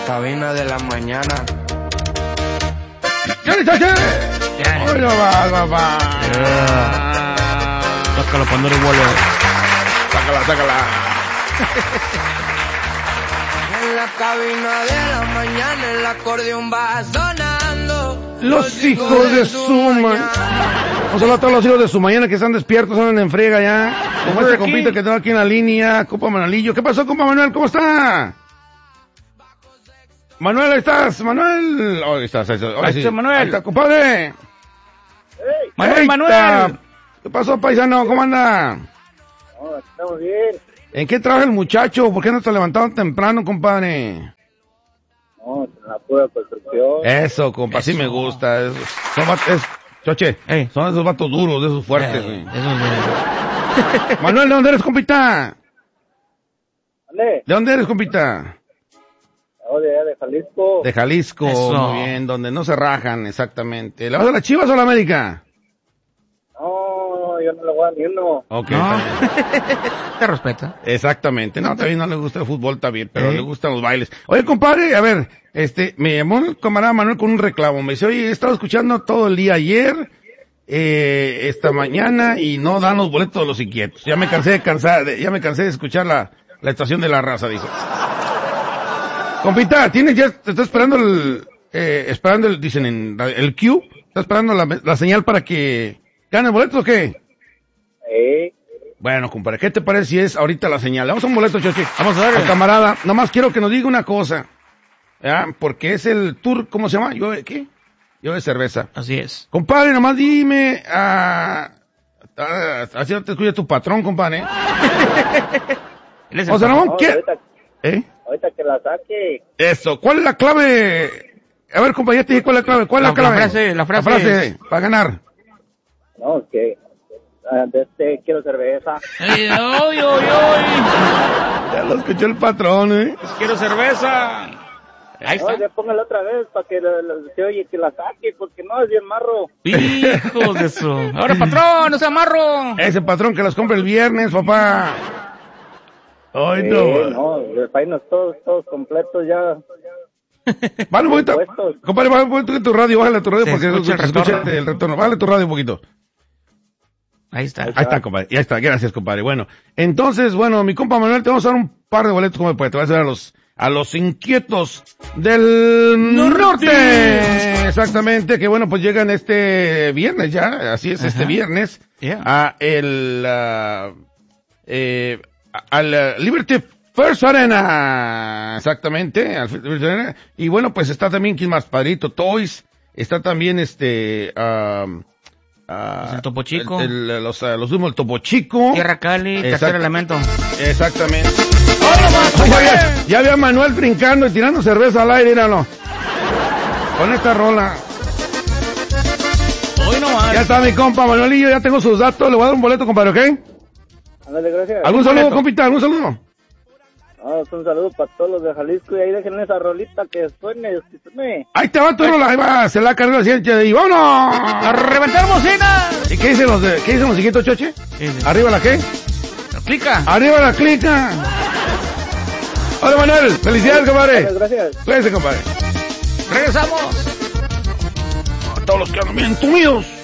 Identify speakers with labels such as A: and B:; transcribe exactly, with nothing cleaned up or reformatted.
A: cabina de la mañana.
B: ¡Chale, chale! ¡Ay, no va, papá!
C: Sácala para no revuelo.
B: Sácala, sácala.
A: En la cabina de la mañana el acordeón va sonando.
B: Los hijos de su mañana. Un saludo a todos los hijos de su mañana que están despiertos, andan en friega ya. Como este compita que tengo aquí en la línea, compa Manuelillo. ¿Qué pasó, compa Manuel? ¿Cómo está? Manuel, ¿estás? Manuel. Oh, ahí estás, ahí estás.
C: Ahí está, Manuel.
B: Ahí está, compadre.
D: Hey.
C: Manuel,
B: Ahí
C: Manuel.
B: está. ¿Qué pasó, paisano? ¿Cómo anda?
D: No, estamos bien.
B: ¿En qué trabaja el muchacho? ¿Por qué no está levantado temprano, compadre?
D: No, en la pura construcción.
B: Eso, compa, así me gusta. Es, son vatos, es, choche,
C: Ey.
B: son esos vatos duros, de esos fuertes.
C: Eh,
B: güey.
C: eso es-
B: Manuel, ¿de dónde eres, compita?
D: ¿Dónde?
B: ¿De dónde eres, compita?
D: Oh, de allá de Jalisco.
B: De Jalisco,
C: Eso.
B: muy bien, donde no se rajan, exactamente. ¿Le vas a las Chivas o a la América?
D: No, yo no le voy a ni uno.
B: Ok,
C: No.
B: está bien.
C: Te respeta.
B: Exactamente. No, también no le gusta el fútbol, está bien, pero
C: ¿Eh?
B: le gustan los bailes. Oye, compadre, a ver, este, me llamó el camarada Manuel con un reclamo. Me dice, oye, he estado escuchando todo el día ayer, eh, esta mañana, y no dan los boletos de los inquietos. Ya me cansé de cansar, de- ya me cansé de escuchar la, la estación de la raza, dijo. Compita, ¿tienes ya, te está esperando el, eh, esperando el, dicen en, la- el Q? ¿Está esperando la, la señal para que gane boletos o qué?
D: Eh,
B: Bueno, compadre, ¿qué te parece si es ahorita la señal? Vamos a un boleto, Chochi.
C: Vamos a darle.
B: Al camarada, nomás quiero que nos diga una cosa, ¿ya? Porque es el tour, ¿cómo se llama? ¿Yo de qué? Yo de cerveza.
C: Así es.
B: Compadre, nomás dime, ah, ah, así no te escucha tu patrón, compadre.
C: Él es
B: O
C: el
B: sea,
C: patrón.
B: nomás
D: no,
B: ¿qué?
D: ahorita,
B: ¿Eh?
D: ahorita que la saque.
B: Eso, ¿cuál es la clave? A ver, compadre, ya te dije cuál es la clave. ¿Cuál es la,
C: La-
B: clave?
C: la frase- la frase
B: La frase para ganar.
D: No, que ah, de este quiero cerveza.
C: Ay, ay, ay, ay.
B: Ya lo escuchó el patrón, ¿eh?
C: Quiero cerveza. Ahí
D: No,
C: está.
D: ya póngala otra vez para que la- la- se oye que la saque, porque no es bien marro.
C: Hijos de su. Ahora, patrón, no sea marro.
B: Ese patrón que las compra el viernes, papá. Ay,
D: Eh,
B: no.
D: no, de países todos, todos completos ya.
B: Vale, un poquito.
D: Impuestos.
B: Compadre, bájale un poquito tu radio, bájale tu radio
C: Se
B: porque
C: escucha el
B: se escucha
C: retorno.
B: el retorno. Bájale tu radio un poquito.
C: Ahí está.
B: Ahí está, compadre. Ya está. Gracias, compadre. Bueno, entonces, bueno, mi compa Manuel, te vamos a dar un par de boletos, como puede. Te vas a dar a los, a los inquietos del norte.
C: Norte.
B: Exactamente, que bueno, pues llegan este viernes ya, así es, este
C: Ajá.
B: viernes,
C: Yeah.
B: a el, ah, eh, al ah, Liberty First Arena, exactamente, al Liberty Arena. Y bueno, pues está también, ¿quién más? Padrito Toys, está también este, ah, ah,
C: Pues el Topo Chico.
B: el- el- los, ah, los Dumos, el Topo Chico.
C: Tierra Cali,
B: Exacto.
C: tercer elemento.
B: Exactamente. Ya había, ya había Manuel brincando y tirando cerveza al aire, míralo. Con esta rola.
C: Hoy no más.
B: Ya está mi compa Manuelillo, ya tengo sus datos, le voy a dar un boleto, compadre, ¿ok?
D: Ándale, gracias.
B: ¿Algún saludo,
C: boleto.
B: compita? ¿Algún saludo?
D: No, un saludo para todos los de Jalisco y ahí dejen esa rolita que suene, que suene.
B: Ahí te va tu rola, ahí va, se la cargó el siguiente y vámonos.
C: ¡A reventar bocina!
B: ¿Y qué dicen los de, qué dicen los chiquitos, Choche?
C: Sí, sí.
B: ¿Arriba la qué?
C: Clica.
B: ¡Arriba la clica! Hola, Manuel, felicidades, compadre.
D: Muchas gracias.
B: Cuídense, compadre.
C: Regresamos.
B: A todos los que andan bien tumidos.